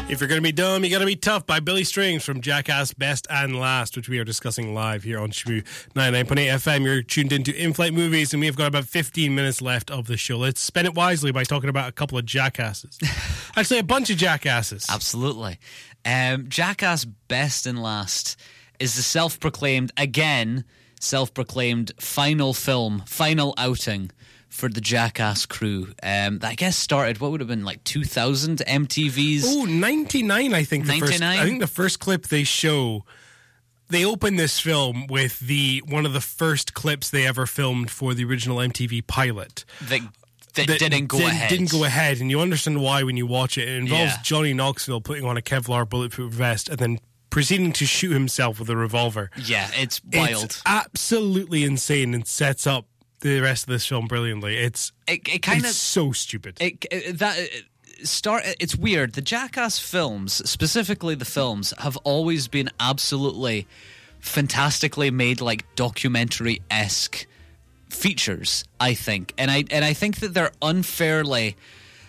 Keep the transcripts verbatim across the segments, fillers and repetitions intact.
If you're going to be dumb, you got to be tough by Billy Strings from Jackass Best and Last, which we are discussing live here on Shmoo ninety-nine point eight F M. You're tuned into In-Flight Movies, and we've got about fifteen minutes left of the show. Let's spend it wisely by talking about a couple of jackasses. Actually, a bunch of jackasses. Absolutely. Um, Jackass Best and Last is the self-proclaimed, again, self-proclaimed final film, final outing for the Jackass crew. Um, that I guess started, what would have been like two thousand M T V's? Oh, ninety-nine, I think. The ninety-nine? First, I think the first clip they show, they open this film with the one of the first clips they ever filmed for the original M T V pilot. That, that, that didn't go did, ahead. Didn't go ahead, and you understand why when you watch it. It involves Yeah. Johnny Knoxville putting on a Kevlar bulletproof vest and then proceeding to shoot himself with a revolver. Yeah, it's wild. It's absolutely insane and sets up the rest of this film brilliantly. It's it, it kind of so stupid. It, it, that it start. It's weird. The Jackass films, specifically the films, have always been absolutely fantastically made, like documentary-esque features. I think, and I and I think that they're unfairly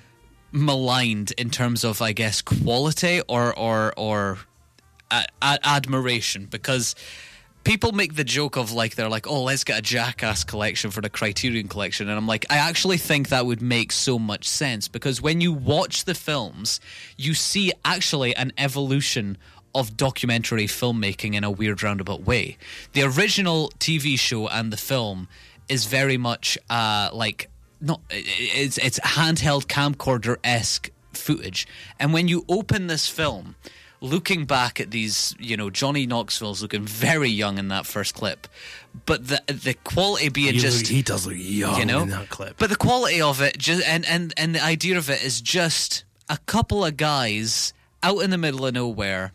maligned in terms of, I guess, quality or or or uh, ad- admiration, because people make the joke of, like, they're like, oh, let's get a Jackass collection for the Criterion collection. And I'm like, I actually think that would make so much sense, because when you watch the films, you see actually an evolution of documentary filmmaking in a weird roundabout way. The original T V show and the film is very much uh, like, not it's, it's handheld camcorder-esque footage. And when you open this film, looking back at these, you know, Johnny Knoxville's looking very young in that first clip, but the the quality being he, just... he does look young, you know, in that clip. But the quality of it, just and, and, and the idea of it is just a couple of guys out in the middle of nowhere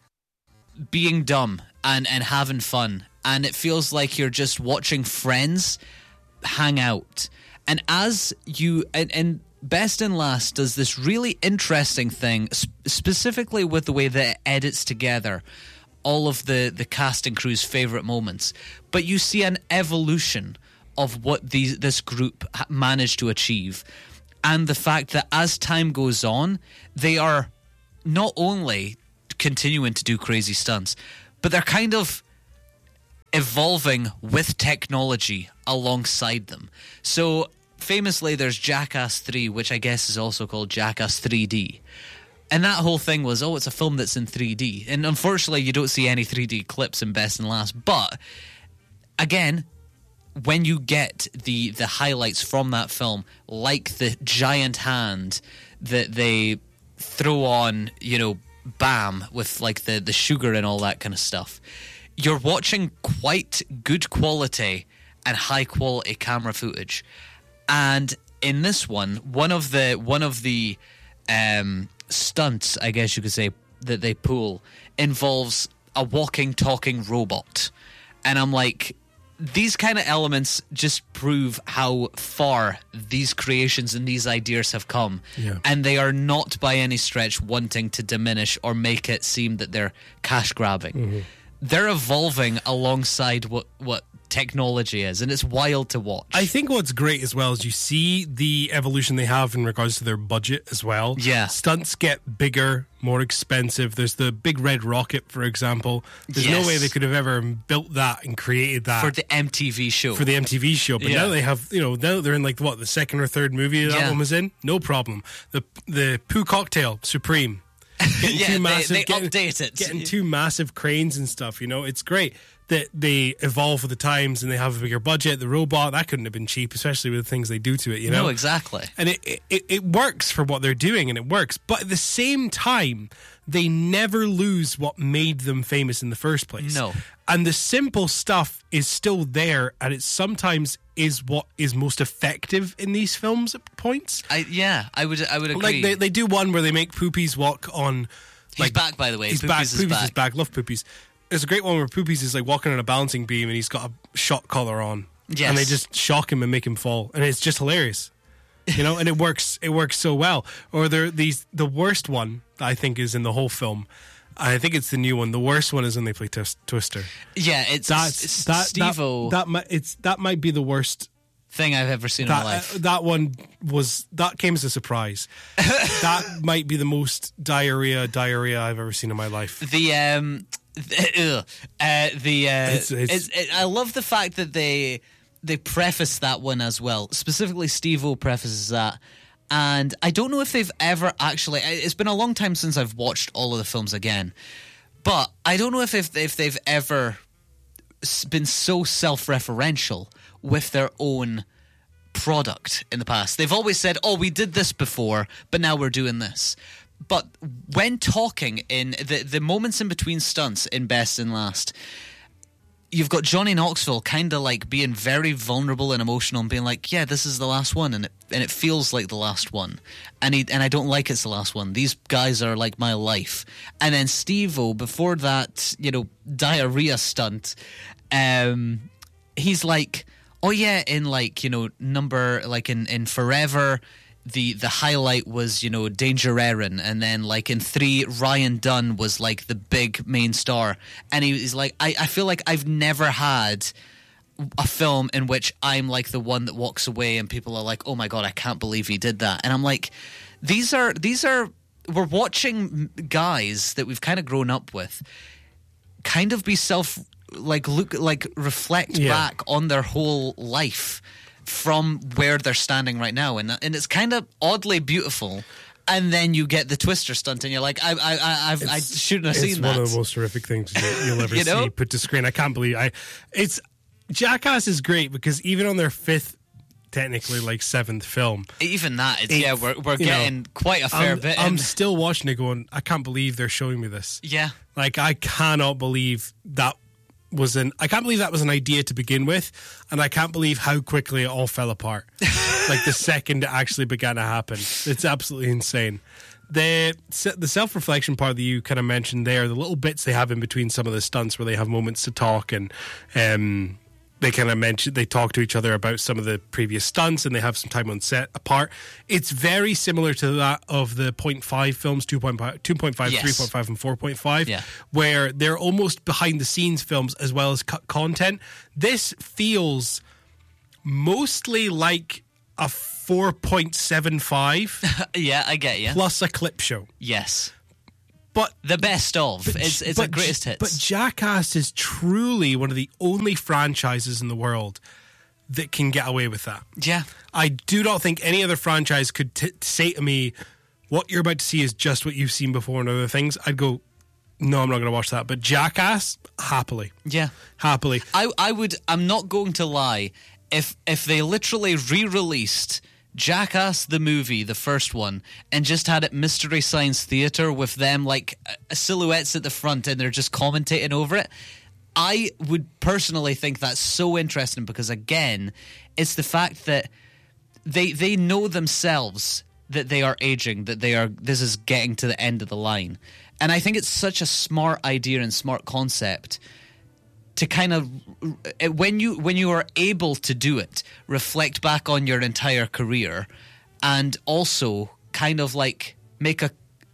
being dumb and, and having fun. And it feels like you're just watching friends hang out. And as you... and, and Best and Last does this really interesting thing, sp- specifically with the way that it edits together all of the, the cast and crew's favourite moments. But you see an evolution of what these, this group ha- managed to achieve. And the fact that as time goes on, they are not only continuing to do crazy stunts, but they're kind of evolving with technology alongside them. So... famously, there's Jackass three, which I guess is also called Jackass three D. And that whole thing was, oh, it's a film that's in three D. And unfortunately, you don't see any three D clips in Best and Last. But, again, when you get the, the highlights from that film, like the giant hand that they throw on, you know, Bam, with like the, the sugar and all that kind of stuff, you're watching quite good quality and high quality camera footage. And in this one, one of the one of the um, stunts, I guess you could say, that they pull involves a walking, talking robot. And I'm like, these kind of elements just prove how far these creations and these ideas have come. Yeah. And they are not by any stretch wanting to diminish or make it seem that they're cash grabbing. Mm-hmm. They're evolving alongside what, what technology is, and it's wild to watch. I think what's great as well is you see the evolution they have in regards to their budget as well. Yeah. Stunts get bigger, more expensive. There's the big red rocket, for example. There's Yes. no way they could have ever built that and created that for the M T V show. for the M T V show. But Yeah. now they have, you know, now they're in like what, the second or third movie that Yeah. one was in? No problem. The the poo cocktail, Supreme. Getting yeah, too they, massive, they getting, update it. getting two massive cranes and stuff, you know. It's great that they evolve with the times and they have a bigger budget. The robot, that couldn't have been cheap, especially with the things they do to it, you know. No, exactly. And it, it, it works for what they're doing, and it works. But at the same time, they never lose what made them famous in the first place. No. And the simple stuff is still there, and it sometimes is what is most effective in these films at points. I yeah, I would I would agree. Like they, they do one where they make Poopies walk on... He's like, back, by the way. He's Poopies back. is Poopies back. is back. Love Poopies. There's a great one where Poopies is like walking on a balancing beam and he's got a shot collar on. Yes. And they just shock him and make him fall. And it's just hilarious. You know, and it works it works so well. Or there these the worst one that I think is in the whole film. I think it's the new one. The worst one is when they play twist, Twister. Yeah, it's, That's it's that, Steve-O. That, that might it's that might be the worst thing I've ever seen in my That, life. uh, that one was that came as a surprise. That might be the most diarrhea diarrhea I've ever seen in my life. The um, the, uh, the uh, It's- it's- it's- it, I love the fact that they they preface that one as well. Specifically, Steve-O prefaces that, and I don't know if they've ever actually. It's been a long time since I've watched all of the films again, but I don't know if if, if they've ever s- been so self-referential with their own product in the past. They've always said, "Oh, we did this before, but now we're doing this." But when talking in the the moments in between stunts in Best and Last, you've got Johnny Knoxville kind of like being very vulnerable and emotional and being like, "Yeah, this is the last one," and it and it feels like the last one, and he and I don't like it's the last one. These guys are like my life. And then Steve-O, before that, you know, diarrhea stunt, um, he's like, "Oh yeah, in like, you know, number like in in Forever." The the highlight was, you know, Danger Erin, and then like in three, Ryan Dunn was like the big main star, and he was like, I, I feel like I've never had a film in which I'm like the one that walks away and people are like, oh my god, I can't believe he did that. And I'm like, these are these are we're watching guys that we've kind of grown up with kind of be self like look like reflect Yeah. back on their whole life from where they're standing right now, and and it's kind of oddly beautiful. And then you get the Twister stunt, and you're like, I I I I've, I shouldn't have It's seen one that. of the most horrific things you- you'll ever You know? see put to screen. I can't believe I. It's Jackass is great because even on their fifth, technically like seventh film, Even that, it's, It- yeah, we're we're you know, getting quite a fair I'm, bit. I'm in. still watching it, going, I can't believe they're showing me this. Yeah, Like I cannot believe that was an. I can't believe that was an idea to begin with, and I can't believe how quickly it all fell apart. Like the second it actually began to happen, it's absolutely insane. The the self reflection part that you kind of mentioned there, the little bits they have in between some of the stunts where they have moments to talk and um, they kind of mention they talk to each other about some of the previous stunts and they have some time on set apart. It's very similar to that of the point five films, two point five, two point five, Yes. three point five, and four point five, Yeah. where they're almost behind the scenes films as well as cut content. This feels mostly like a four point seven five yeah, I get you. plus a clip show. Yes, But the best of. It's it's a but- greatest hits. But Jackass is truly one of the only franchises in the world that can get away with that. yeah, I do not think any other franchise could t- say to me, what you're about to see is just what you've seen before and other things. I'd go, no, I'm not going to watch that. But Jackass, happily. yeah. Happily. I I would. I'm not going to lie. If if they literally re-released Jackass the movie, the first one, and just had it Mystery Science Theater with them like uh, silhouettes at the front and they're just commentating over it, I would personally think that's so interesting because again, it's the fact that they they know themselves that they are aging, that they are this is getting to the end of the line. And I think it's such a smart idea and smart concept to kind of when you when you are able to do it, reflect back on your entire career and also kind of like make a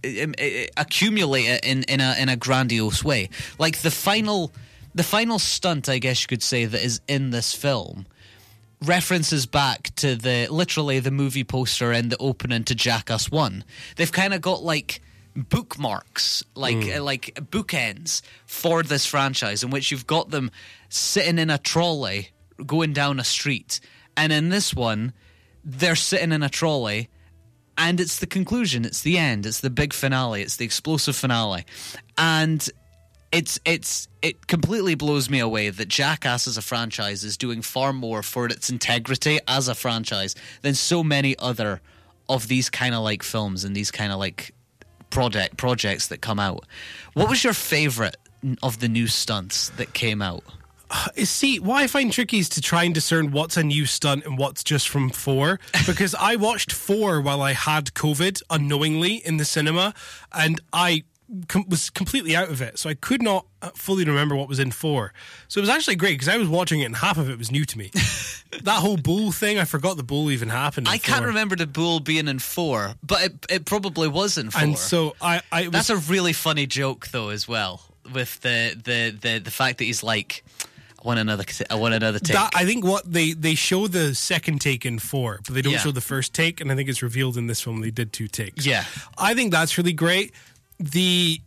accumulate it in, in a in a grandiose way. Like the final the final stunt, I guess you could say, that is in this film references back to the literally the movie poster and the opening to Jackass one. They've kind of got like bookmarks, like uh, like bookends for this franchise, in which you've got them sitting in a trolley going down a street, and in this one, they're sitting in a trolley, and it's the conclusion, it's the end, it's the big finale, it's the explosive finale, and it's it's it completely blows me away that Jackass as a franchise is doing far more for its integrity as a franchise than so many other of these kind of like films and these kind of like project projects that come out. What was your favorite of the new stunts that came out? See, what I find tricky is to try and discern what's a new stunt and what's just from four. Because I watched four while I had COVID unknowingly in the cinema, and I com- was completely out of it. So I could not fully remember what was in four. So it was actually great because I was watching it and half of it was new to me. That whole bull thing, I forgot the bull even happened in I can't four. remember the bull being in four, but it, it probably was in four. And so I, I it was, That's a really funny joke, though, as well, with the the the, the fact that he's like, I want another. I want another take. That, I think what they they show the second take in four, but they don't Yeah. show the first take, and I think it's revealed in this film they did two takes. Yeah. I think that's really great. The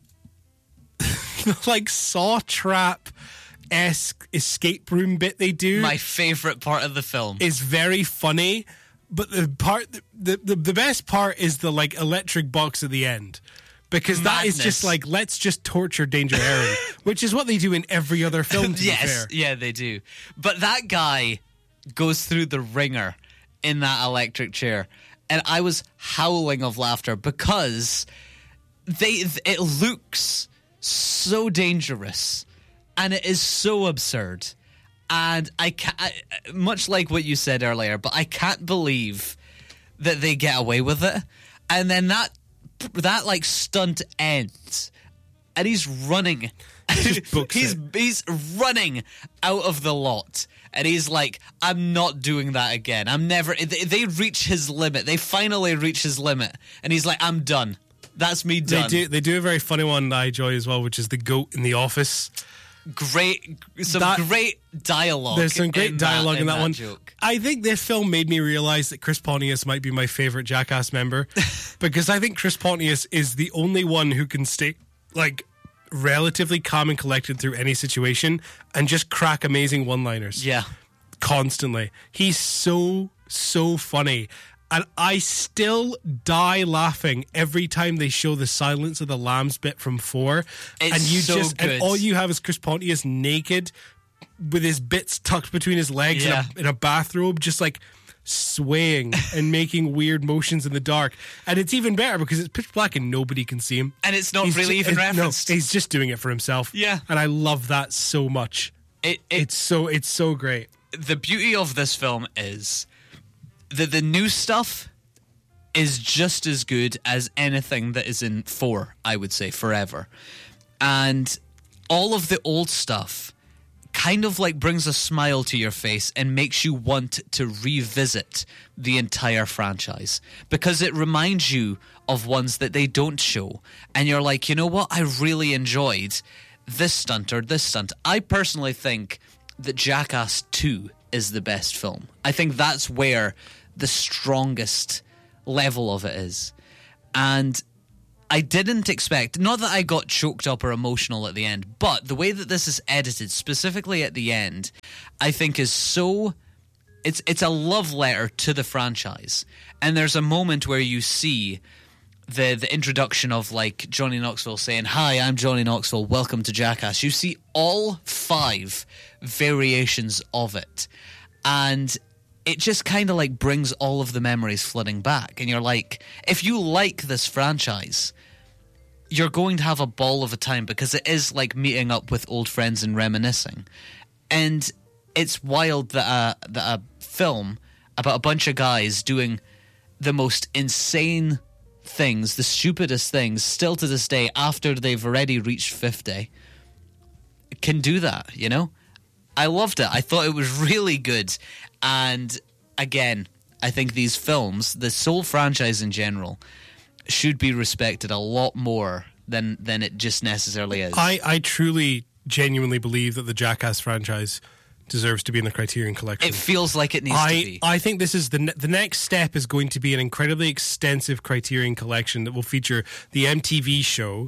like Saw Trap esque escape room bit they do My favorite part of the film. is very funny, but the part the, the the best part is the like electric box at the end. Because that is just Madness. like, let's just torture Danger Aaron, which is what they do in every other film, to be Yes, fair. yeah, they do. But that guy goes through the ringer in that electric chair, and I was howling of laughter because they it looks so dangerous, and it is so absurd, and I can't, I, much like what you said earlier, but I can't believe that they get away with it, and then that that like stunt ends, and he's running. Just books he's it. he's running out of the lot, and he's like, "I'm not doing that again. I'm never." They, they reach his limit. They finally reach his limit, and he's like, "I'm done. That's me They done." do, they do a very funny one that I enjoy as well, which is the goat in the office. Great, some That- great dialogue. There's some great in dialogue in that, one. Joke. I think this film made me realize that Chris Pontius might be my favorite Jackass member because I think Chris Pontius is the only one who can stay like relatively calm and collected through any situation and just crack amazing one-liners. Yeah, Constantly. He's so so funny. And I still die laughing every time they show the Silence of the Lambs bit from four. It's and you so just good. and all you have is Chris Pontius naked with his bits tucked between his legs Yeah. in, a, in a bathrobe, just like swaying and making weird motions in the dark. And it's even better because it's pitch black and nobody can see him. and it's not He's really ju- even it- referenced. No, he's just doing it for himself. Yeah. And I love that so much. it, it, It's so it's so great. the beauty of this film is that the new stuff is just as good as anything that is in four, I would say, forever. And all of the old stuff kind of like brings a smile to your face and makes you want to revisit the entire franchise because it reminds you of ones that they don't show. And you're like, you know what? I really enjoyed this stunt or this stunt. I personally think that Jackass two is the best film. I think that's where the strongest level of it is. And I didn't expect, not that I got choked up or emotional at the end, but the way that this is edited, specifically at the end, I think is so, it's it's a love letter to the franchise. And there's a moment where you see the the introduction of like Johnny Knoxville saying, "Hi, I'm Johnny Knoxville, welcome to Jackass." You see all five variations of it. And it just kind of like brings all of the memories flooding back. And you're like, if you like this franchise, you're going to have a ball of a time because it is like meeting up with old friends and reminiscing. And it's wild that a, that a film about a bunch of guys doing the most insane things, the stupidest things, still to this day, after they've already reached fifty, can do that, you know? I loved it. I thought it was really good. And again, I think these films, the Soul franchise in general, should be respected a lot more than than it just necessarily is. I, I truly, genuinely believe that the Jackass franchise deserves to be in the Criterion Collection. It feels like it needs to I, be. I think this is the ne- the next step is going to be an incredibly extensive Criterion Collection that will feature the M T V show,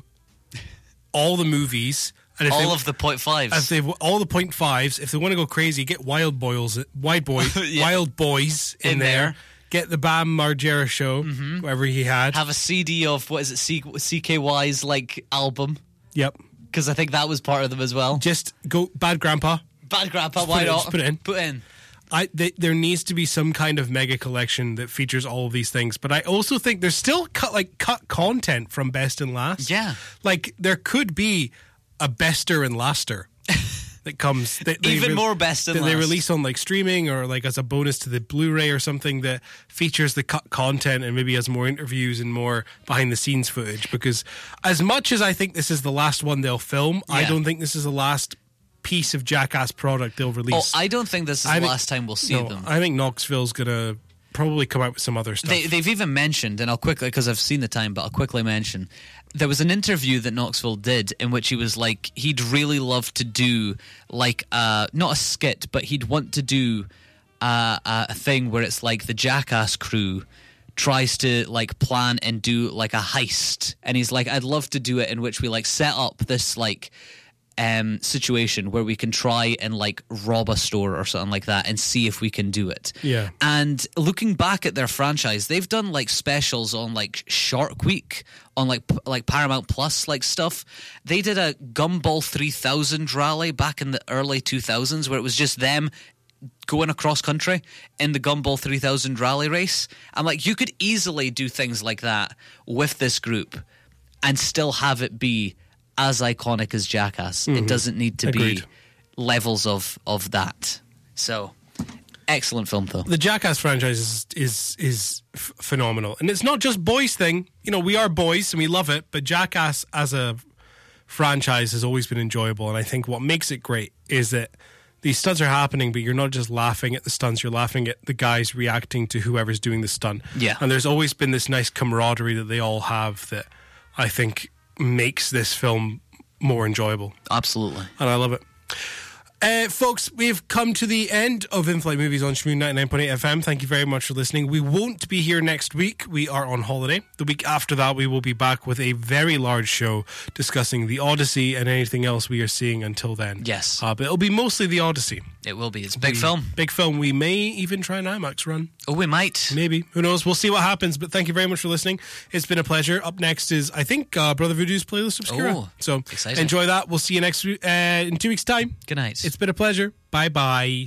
all the movies, and if All they, of the point if fives. they all the point fives. If they want to go crazy, get Wild Boys, Wild Boy, Yeah. Wild Boys in, In there. there. Get the Bam Margera show, whatever he had. Have a C D of, what is it, C- CKY's like album? Yep. Because I think that was part of them as well. Just go Bad Grandpa. Bad Grandpa, Just why put it in, not? just put it in. Put in. I th- there needs to be some kind of mega collection that features all of these things, but I also think there's still cut like cut content from Best and Last. Yeah. like there could be a Bester and Laster that comes that they Even more Best and that they Last. release on like streaming or like as a bonus to the Blu-ray or something that features the cut content and maybe has more interviews and more behind the scenes footage. Because as much as I think this is the last one they'll film, I Yeah. don't think this is the last piece of Jackass product they'll Oh, release. I don't think this is I the think- last time we'll see No, them. I think Knoxville's gonna probably come out with some other stuff. They, they've even mentioned, and I'll quickly, because I've seen the time, but I'll quickly mention, there was an interview that Knoxville did in which he was like, he'd really love to do, like, uh, not a skit, but he'd want to do uh, a thing where it's like the Jackass crew tries to like plan and do like a heist, and he's like, I'd love to do it in which we like set up this like um situation where we can try and like rob a store or something like that and see if we can do it. Yeah. And looking back at their franchise, they've done like specials on like Shark Week, on like p- like Paramount Plus like stuff. They did a Gumball three thousand rally back in the early two thousands where it was just them going across country in the Gumball three thousand rally race. I'm like, you could easily do things like that with this group and still have it be as iconic as Jackass. Mm-hmm. It doesn't need to Agreed. be levels of, of that. So, excellent film, though. The Jackass franchise is is, is f- phenomenal. And it's not just boys thing. You know, we are boys and we love it, but Jackass as a franchise has always been enjoyable. And I think what makes it great is that these stunts are happening, but you're not just laughing at the stunts, you're laughing at the guys reacting to whoever's doing the stunt. Yeah. And there's always been this nice camaraderie that they all have that I think makes this film more enjoyable. Absolutely. And I love it. Uh, folks, we've come to the end of In-Flight Movies on Shmoo ninety-nine point eight F M. Thank you very much for listening. We won't be here next week. We are on holiday. The week after that, we will be back with a very large show discussing The Odyssey and anything else we are seeing until then. Yes. Uh, but it'll be mostly The Odyssey. It will be. It's a big we, film. Big film. We may even try an IMAX run. Oh, we might. Maybe. Who knows? We'll see what happens. But thank you very much for listening. It's been a pleasure. Up next is, I think, uh, Brother Voodoo's Playlist Obscura. Oh, so exciting. Enjoy that. We'll see you next uh, in two weeks' time. Good night. It's been a pleasure. Bye-bye.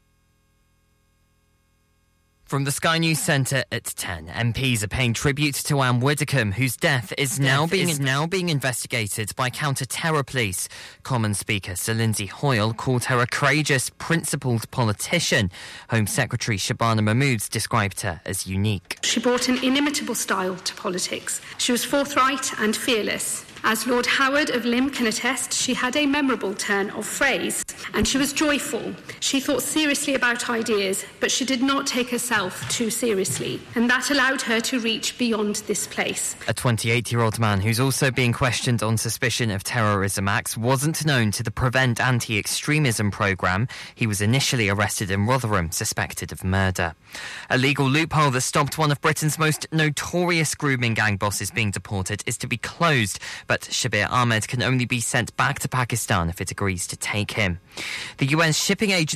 From the Sky News Centre at ten, M Ps are paying tribute to Anne Widdecombe, whose death is now being is now being investigated by counter-terror police. Commons Speaker Sir Lindsay Hoyle called her a courageous, principled politician. Home Secretary Shabana Mahmood described her as unique. She brought an inimitable style to politics. She was forthright and fearless. As Lord Howard of Lymm can attest, she had a memorable turn of phrase, and she was joyful. She thought seriously about ideas, but she did not take herself too seriously, and that allowed her to reach beyond this place. A twenty-eight-year-old man who's also being questioned on suspicion of terrorism acts wasn't known to the Prevent Anti-Extremism programme. He was initially arrested in Rotherham, suspected of murder. A legal loophole that stopped one of Britain's most notorious grooming gang bosses being deported is to be closed, but Shabir Ahmed can only be sent back to Pakistan if it agrees to take him. The U N's shipping agency